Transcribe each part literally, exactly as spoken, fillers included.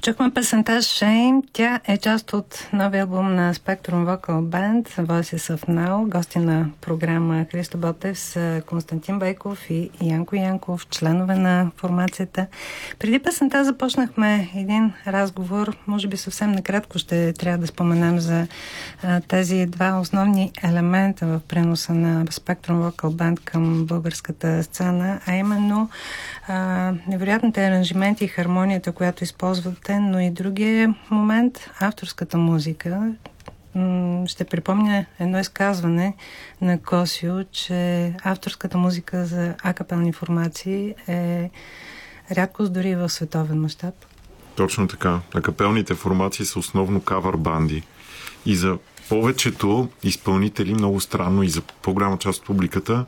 Чухме песента Shame. Тя е част от новия албум на Spectrum Vocal Band Voices of Now. Гости на програма Христо Ботев с Константин Байков и Янко Янков, членове на формацията. Преди песента започнахме един разговор. Може би съвсем накратко ще трябва да споменем за а, тези два основни елемента в преноса на Spectrum Vocal Band към българската сцена, а именно а, невероятните аранжименти и хармонията, която използвате, но и другия момент, авторската музика. Ще припомня едно изказване на Косио, че авторската музика за акапелни формации е рядкост дори в световен мащаб. Точно така. Акапелните формации са основно кавър банди. И за повечето изпълнители, много странно и за по-голяма част от публиката,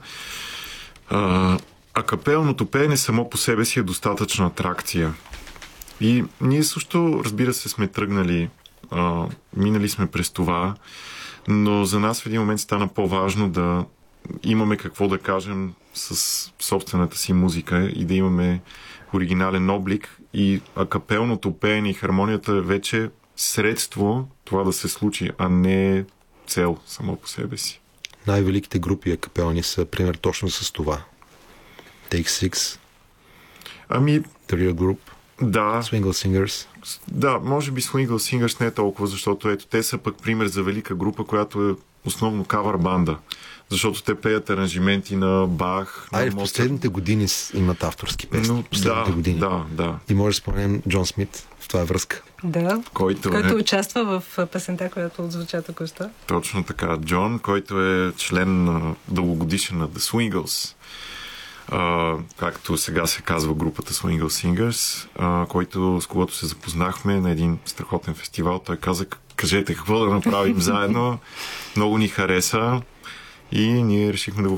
а, акапелното пеене само по себе си е достатъчна атракция. И ние също, разбира се, сме тръгнали, а, минали сме през това, но за нас в един момент стана по-важно да имаме какво да кажем с собствената си музика и да имаме оригинален облик, и акапелното пеене и хармонията е вече средство това да се случи, а не цел само по себе си. Най-великите групи акапелни са пример точно с това. Take Six, Ами... The Real Group, Да. Swingle Singers. Да, може би Swingle Singers не е толкова, защото ето те са пък пример за велика група, която е основно кавър банда. Защото те пеят аранжименти на Бах. Айде, на в последните години имат авторски песни. Но, последните да, години. да, да. И може да споменем Джон Смит в това връзка. Да, който, който е... участва в песента, която отзвуча току-що. Точно така. Джон, който е член на дългогодишен на The Swingles. Uh, както сега се казва групата Swingle Singers, uh, който, с когото се запознахме на един страхотен фестивал. Той каза: кажете какво да направим заедно. Много ни хареса и ние решихме да го